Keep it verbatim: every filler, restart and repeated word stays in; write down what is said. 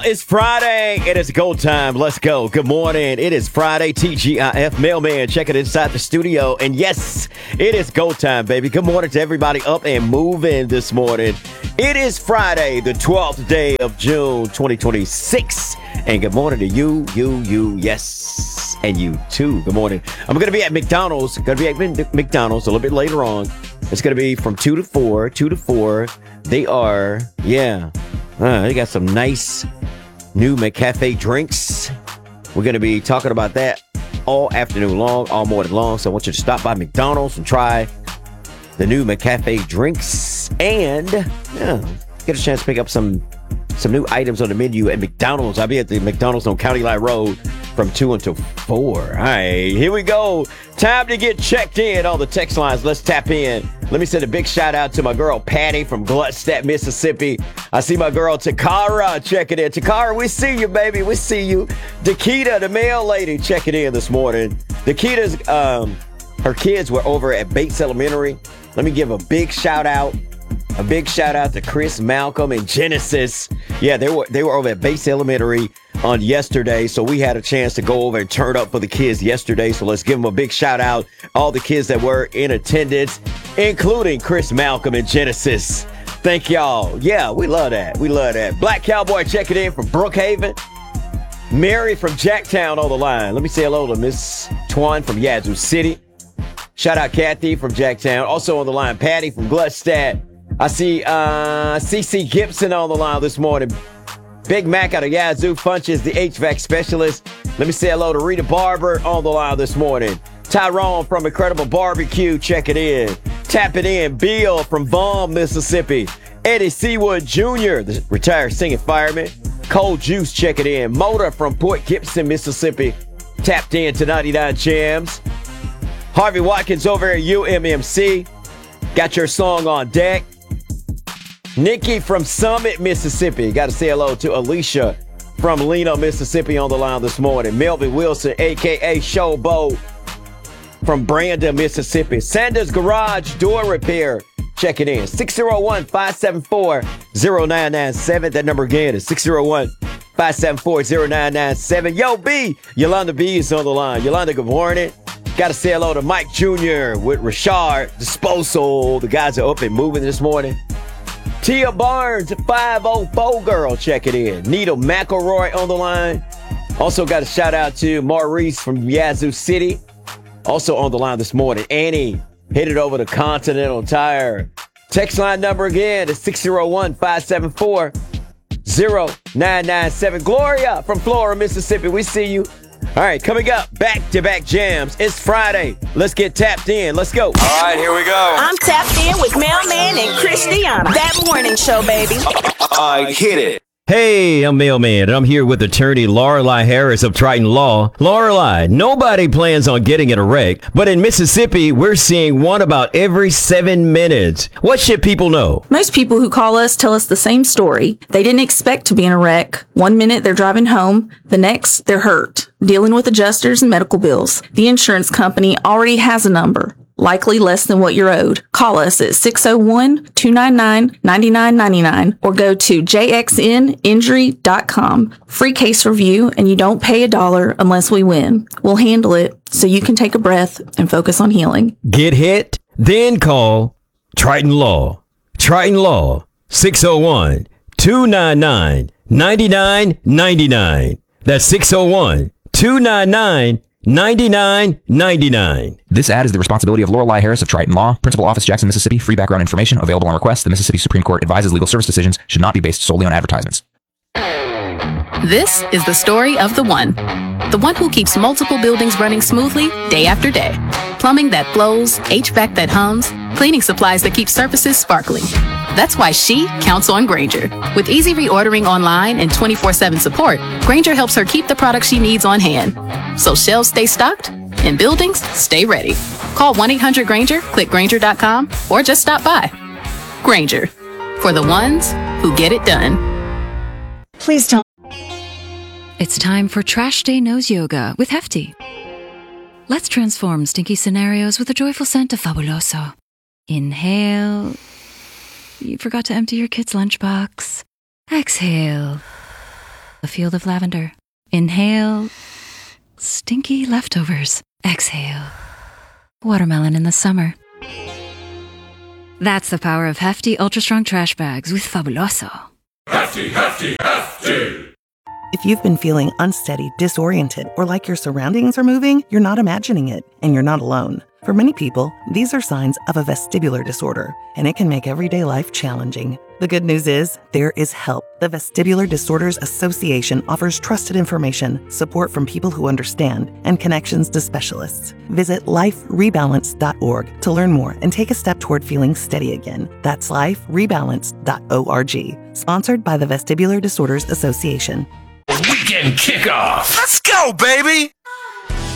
It's Friday. It is go time. Let's go. Good morning. It is Friday. T G I F Mailman checking inside the studio. And yes, it is go time, baby. Good morning to everybody up and moving this morning. It is Friday, the twelfth day of June, twenty twenty-six. And good morning to you, you, you, yes, and you too. Good morning. I'm going to be at McDonald's. Going to be at McDonald's a little bit later on. It's going to be from two to four, two to four. They are, yeah, uh, they got some nice new McCafe drinks. We're going to be talking about that all afternoon long, all morning long. So I want you to stop by McDonald's and try the new McCafe drinks and yeah, get a chance to pick up some some new items on the menu at McDonald's. I'll be at the McDonald's on County Line Road from two until four. All right, here we go. Time to get checked in on the text lines. Let's tap in. Let me send a big shout out to my girl Patty from Gluckstadt, Mississippi. I see my girl Takara checking in. Takara, we see you, baby. We see you. Dakita, the mail lady, checking in this morning. Dakita's, um, her kids were over at Bates Elementary. Let me give a big shout out. A big shout out to Chris, Malcolm, and Genesis. Yeah, they were they were over at Bates Elementary on yesterday, so we had a chance to go over and turn up for the kids yesterday. So let's give them a big shout out. All the kids that were in attendance, including Chris, Malcolm, and Genesis. Thank y'all. Yeah, we love that. We love that. Black Cowboy checking in from Brookhaven. Mary from Jacktown on the line. Let me say hello to Miss Twan from Yazoo City. Shout out Kathy from Jacktown. Also on the line, Patty from Gluckstadt. I see uh, C C Gibson on the line this morning. Big Mac out of Yazoo Funches, the H V A C specialist. Let me say hello to Rita Barber on the line this morning. Tyrone from Incredible Barbecue checking in. Tapping in. Bill from Vaughn, Mississippi. Eddie Seawood Junior, the retired singing fireman. Cold Juice checking in. Motor from Port Gibson, Mississippi. Tapped in to ninety-nine Jams. Harvey Watkins over at U M M C. Got your song on deck. Nikki from Summit, Mississippi. Got to say hello to Alicia from Lena, Mississippi on the line this morning. Melvin Wilson, a k a. Showboat from Brandon, Mississippi. Sanders Garage Door Repair checking in. six oh one, five seven four, oh nine nine seven. That number again is six oh one, five seven four, oh nine nine seven. Yo, B. Yolanda B is on the line. Yolanda, good morning. Got to say hello to Mike Junior with Richard Disposal. The guys are up and moving this morning. Tia Barnes, five oh four girl, checking in. Nita McElroy on the line. Also got a shout out to Maurice from Yazoo City. Also on the line this morning. Annie, headed over to Continental Tire. Text line number again is six oh one, five seven four, oh nine nine seven. Gloria from Florida, Mississippi. We see you. All right, coming up, back-to-back jams. It's Friday. Let's get tapped in. Let's go. All right, here we go. I'm tapped in with Mailman and Christiana. That morning show, baby. I uh, hit it. Hey, I'm Mailman, and I'm here with attorney Lorelei Harris of Triton Law. Lorelei, nobody plans on getting in a wreck, but in Mississippi, we're seeing one about every seven minutes. What should people know? Most people who call us tell us the same story. They didn't expect to be in a wreck. One minute they're driving home, the next they're hurt, dealing with adjusters and medical bills. The insurance company already has a number, likely less than what you're owed. Call us at six oh one, two nine nine, nine nine nine nine or go to j x n injury dot com. Free case review, and you don't pay a dollar unless we win. We'll handle it so you can take a breath and focus on healing. Get hit? Then call Triton Law. Triton Law, six oh one, two nine nine, nine nine nine nine. That's six oh one, two nine nine, ninety-nine ninety-nine. This ad is the responsibility of Lorelei Harris of Triton Law, Principal Office, Jackson, Mississippi. Free background information available on request. The Mississippi Supreme Court advises legal service decisions should not be based solely on advertisements. This is the story of the one. The one who keeps multiple buildings running smoothly day after day. Plumbing that flows, H V A C that hums, cleaning supplies that keep surfaces sparkling. That's why she counts on Grainger. With easy reordering online and twenty-four seven support, Grainger helps her keep the products she needs on hand. So shelves stay stocked and buildings stay ready. Call one eight hundred Grainger, click Grainger dot com, or just stop by. Grainger, for the ones who get it done. Please tell. It's time for Trash Day Nose Yoga with Hefty. Let's transform stinky scenarios with a joyful scent of Fabuloso. Inhale. You forgot to empty your kid's lunchbox. Exhale. A field of lavender. Inhale. Stinky leftovers. Exhale. Watermelon in the summer. That's the power of hefty, ultra-strong trash bags with Fabuloso. Hefty, hefty, hefty! If you've been feeling unsteady, disoriented, or like your surroundings are moving, you're not imagining it, and you're not alone. For many people, these are signs of a vestibular disorder, and it can make everyday life challenging. The good news is, there is help. The Vestibular Disorders Association offers trusted information, support from people who understand, and connections to specialists. Visit life rebalance dot org to learn more and take a step toward feeling steady again. That's life rebalance dot org. Sponsored by the Vestibular Disorders Association. Weekend kickoff! Let's go, baby!